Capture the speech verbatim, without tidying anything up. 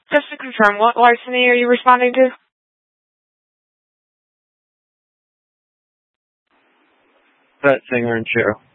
Just to confirm, what larceny are you responding to? That Singer and Cheryl.